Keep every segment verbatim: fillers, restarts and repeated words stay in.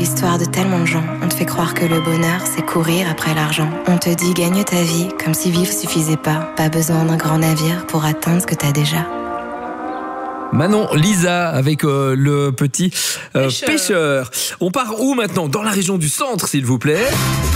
l'histoire de tellement de gens. On te fait croire que le bonheur, c'est courir après l'argent. On te dit gagne ta vie, comme si vivre suffisait pas. Pas besoin d'un grand navire pour atteindre ce que t'as déjà. Manon, Lisa avec euh, le petit euh, pêcheur. pêcheur. On part où maintenant? Dans la région du centre, s'il vous plaît.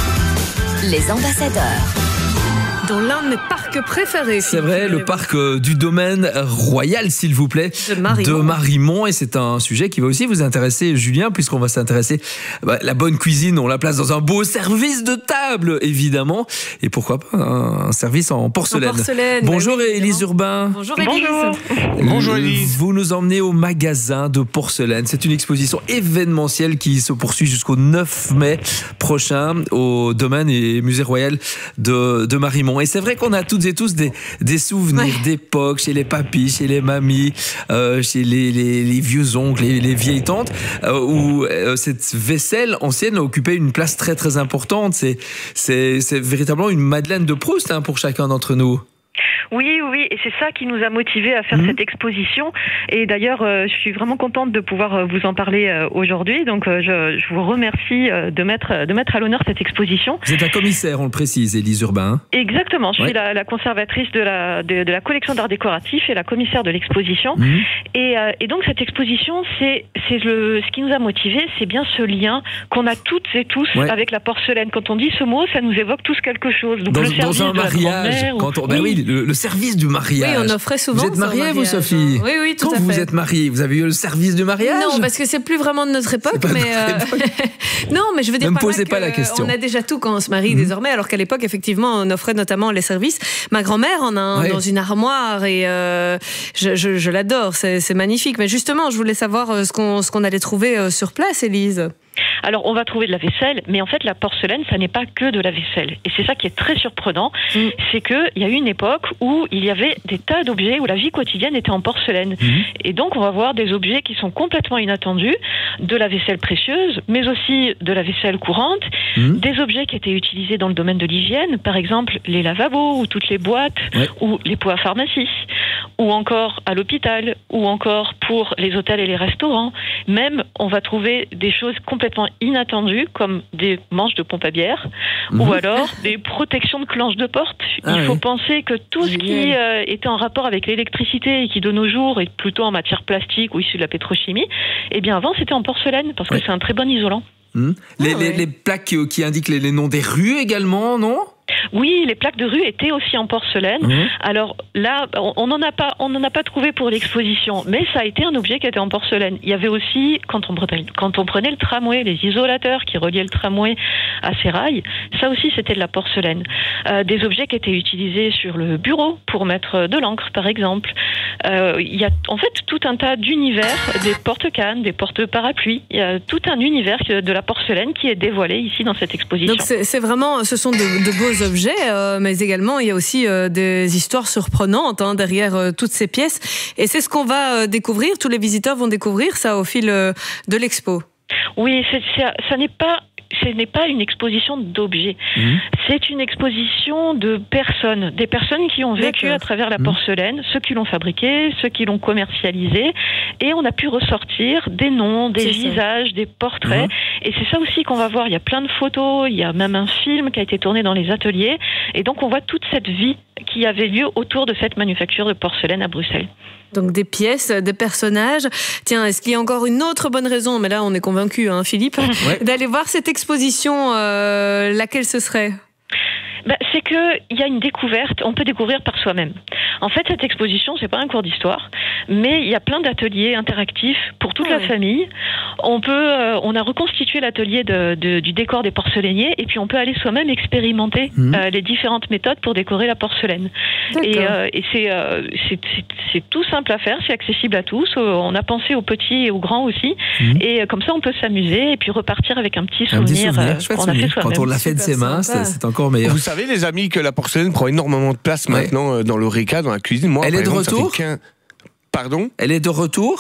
Les ambassadeurs. Dans l'un de mes parcs préférés. C'est vrai, le parc euh, du domaine royal, s'il vous plaît, de Marimont. de Marimont. Et c'est un sujet qui va aussi vous intéresser, Julien, puisqu'on va s'intéresser bah, la bonne cuisine. On la place dans un beau service de table, évidemment. Et pourquoi pas un, un service en porcelaine. En porcelaine. Bonjour bah oui, Élise Urbain. Bonjour Élise. Bonjour. Bonjour Élise. Vous nous emmenez au magasin de porcelaine. C'est une exposition événementielle qui se poursuit jusqu'au neuf mai prochain au domaine et musée royal de, de Marimont. Et c'est vrai qu'on a toutes et tous des, des souvenirs ouais. d'époque, chez les papis, chez les mamies, euh, chez les, les, les vieux oncles, les, les vieilles tantes, euh, où euh, cette vaisselle ancienne occupait une place très très importante. C'est, c'est, c'est véritablement une Madeleine de Proust hein, pour chacun d'entre nous. Oui, oui, et c'est ça qui nous a motivés à faire mmh. cette exposition. Et d'ailleurs, euh, je suis vraiment contente de pouvoir euh, vous en parler euh, aujourd'hui. Donc, euh, je, je vous remercie euh, de mettre de mettre à l'honneur cette exposition. Vous êtes la commissaire, on le précise, Élise Urbain. Exactement. Je ouais. suis la, la conservatrice de la de, de la collection d'art décoratif et la commissaire de l'exposition. Mmh. Et, euh, et donc, cette exposition, c'est c'est le ce qui nous a motivés, c'est bien ce lien qu'on a toutes et tous ouais. avec la porcelaine. Quand on dit ce mot, ça nous évoque tous quelque chose. Donc, dans, le dans un mariage, quand on, ou... ben oui, oui le, le service du mariage. Oui, on offrait souvent. Vous êtes mariée, vous, Sophie? Oui, oui, tout Quand à fait. Quand vous êtes mariée, vous avez eu le service du mariage? Non, parce que c'est plus vraiment de notre époque. Mais euh... non, mais je veux dire, ne me posez pas la question. On a déjà tout quand on se marie mmh. désormais, alors qu'à l'époque, effectivement, on offrait notamment les services. Ma grand-mère en a un ouais. dans une armoire et euh, je, je, je l'adore. C'est, c'est magnifique. Mais justement, je voulais savoir ce qu'on, ce qu'on allait trouver sur place, Élise. Alors, on va trouver de la vaisselle, mais en fait, la porcelaine, ça n'est pas que de la vaisselle. Et c'est ça qui est très surprenant, mmh. c'est qu'il y a eu une époque où il y avait des tas d'objets, où la vie quotidienne était en porcelaine. Mmh. Et donc, on va voir des objets qui sont complètement inattendus, de la vaisselle précieuse, mais aussi de la vaisselle courante, mmh. des objets qui étaient utilisés dans le domaine de l'hygiène, par exemple, les lavabos, ou toutes les boîtes, ouais. ou les pots à pharmacie, ou encore à l'hôpital, ou encore pour les hôtels et les restaurants. Même, on va trouver des choses complètement inattendues, comme des manches de pompe à bière, mmh. ou alors des protections de clenches de porte. Ah Il faut oui. penser que tout ce qui euh, était en rapport avec l'électricité et qui de nos jours est plutôt en matière plastique ou issu de la pétrochimie, eh bien avant c'était en porcelaine, parce oui. que c'est un très bon isolant. Mmh. Les, ah, les, ouais. les plaques qui indiquent les, les noms des rues également, non ? Oui, les plaques de rue étaient aussi en porcelaine. Mmh. Alors là, on n'en a pas, on n'en a pas trouvé pour l'exposition, mais ça a été un objet qui était en porcelaine. Il y avait aussi, quand on prenait, quand on prenait le tramway, les isolateurs qui reliaient le tramway à ses rails, ça aussi c'était de la porcelaine. Euh, des objets qui étaient utilisés sur le bureau pour mettre de l'encre, par exemple. Euh, il y a en fait tout un tas d'univers, des porte-cannes, des porte-parapluies. Il y a tout un univers de la porcelaine qui est dévoilé ici dans cette exposition. Donc c'est, c'est vraiment, ce sont de, de beaux objets, euh, mais également il y a aussi euh, des histoires surprenantes hein, derrière euh, toutes ces pièces. Et c'est ce qu'on va euh, découvrir. Tous les visiteurs vont découvrir ça au fil euh, de l'expo. Oui, c'est, c'est, ça n'est pas. Ce n'est pas une exposition d'objets, mmh. c'est une exposition de personnes, des personnes qui ont vécu D'accord. à travers la porcelaine, mmh. ceux qui l'ont fabriquée, ceux qui l'ont commercialisée, et on a pu ressortir des noms, des c'est visages, ça. des portraits, mmh. et c'est ça aussi qu'on va voir. Il y a plein de photos, il y a même un film qui a été tourné dans les ateliers, et donc on voit toute cette vie qui avait lieu autour de cette manufacture de porcelaine à Bruxelles. Donc des pièces, des personnages. Tiens, est-ce qu'il y a encore une autre bonne raison, mais là on est convaincu, hein, Philippe, ouais. d'aller voir cette exposition, euh, laquelle ce serait ? Ben, c'est qu'il y a une découverte, on peut découvrir par soi-même. En fait, cette exposition, c'est pas un cours d'histoire, mais il y a plein d'ateliers interactifs pour toute ah, la oui. famille. On peut, euh, on a reconstitué l'atelier de, de, du décor des porcelainiers, et puis on peut aller soi-même expérimenter mmh. euh, les différentes méthodes pour décorer la porcelaine. D'accord. Et, euh, et c'est, euh, c'est, c'est, c'est tout simple à faire, c'est accessible à tous. On a pensé aux petits et aux grands aussi, mmh. et comme ça, on peut s'amuser et puis repartir avec un petit souvenir, un petit souvenir euh, qu'on a fait soi-même. Quand on l'a fait de ses mains, c'est, c'est encore meilleur. Vous savez, les amis, que la porcelaine prend énormément de place ouais. maintenant dans l'Horeca, dans la cuisine. Moi, Elle est de exemple, retour quinze... Pardon ? Elle est de retour ?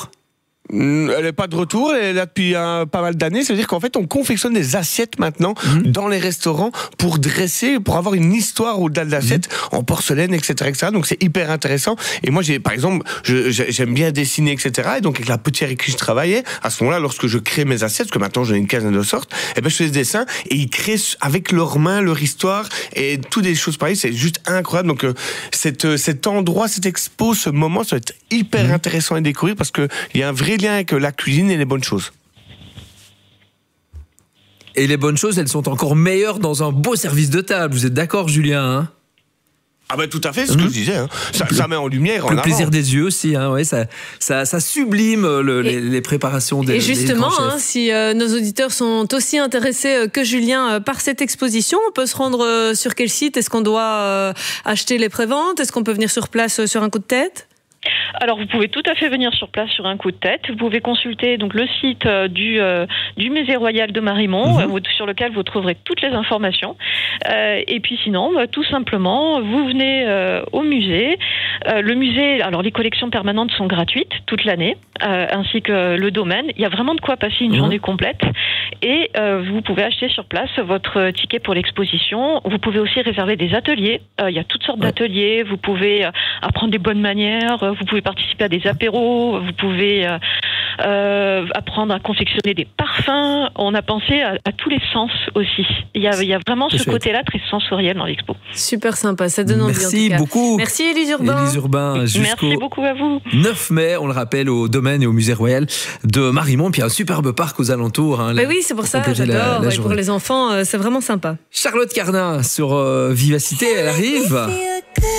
Elle n'est pas de retour, elle est là depuis un, pas mal d'années. Ça veut dire qu'en fait, on confectionne des assiettes maintenant mmh. dans les restaurants pour dresser, pour avoir une histoire au-delà de l'assiette mmh. en porcelaine, et cetera, et cetera. Donc c'est hyper intéressant. Et moi, j'ai, par exemple, je, j'aime bien dessiner, et cetera. Et donc avec la potière avec qui je travaillais, à ce moment-là, lorsque je crée mes assiettes, parce que maintenant j'en ai une quinzaine de sortes, et ben je fais des dessins et ils créent avec leurs mains leur histoire et toutes des choses pareilles. C'est juste incroyable. Donc euh, cette, cet endroit, cette expo, ce moment, ça va être hyper mmh. intéressant à découvrir parce que il y a un vrai lien avec la cuisine et les bonnes choses. Et les bonnes choses, elles sont encore meilleures dans un beau service de table. Vous êtes d'accord, Julien, hein? Ah ben tout à fait, c'est ce mmh. que je disais. Hein. Ça, ça met en lumière, en le avant. plaisir des yeux aussi, hein, ouais, ça, ça, ça sublime le, les, les préparations des. Et justement, des hein, si euh, nos auditeurs sont aussi intéressés que Julien euh, par cette exposition, on peut se rendre euh, sur quel site? Est-ce qu'on doit euh, acheter les préventes? Est-ce qu'on peut venir sur place euh, sur un coup de tête? Alors vous pouvez tout à fait venir sur place sur un coup de tête. Vous pouvez consulter donc le site euh, du euh, du Musée Royal de Marimont mmh. euh, sur lequel vous trouverez toutes les informations. Euh, et puis sinon, bah, tout simplement, vous venez euh, au musée. Euh, le musée, alors les collections permanentes sont gratuites toute l'année, euh, ainsi que le domaine. Il y a vraiment de quoi passer une mmh. journée complète. Et euh, vous pouvez acheter sur place votre ticket pour l'exposition. Vous pouvez aussi réserver des ateliers. Euh, il y a toutes sortes ouais. d'ateliers. Vous pouvez euh, apprendre des bonnes manières. Vous pouvez participer à des apéros. Vous pouvez euh, euh, apprendre à confectionner des parfums. On a pensé à, à tous les sens aussi. Il y a, il y a vraiment ce côté-là très sensoriel dans l'expo. Super sympa. Ça donne envie. Merci en tout cas. beaucoup. Merci Élise Urbain. Élise Urbain. Merci beaucoup à vous. neuf mai, on le rappelle, au domaine et au musée royal de Marimont. Puis un superbe parc aux alentours. Hein, bah oui, c'est pour, pour ça, j'adore. La, la et pour les enfants, euh, c'est vraiment sympa. Charlotte Cardin sur euh, Vivacité, elle arrive.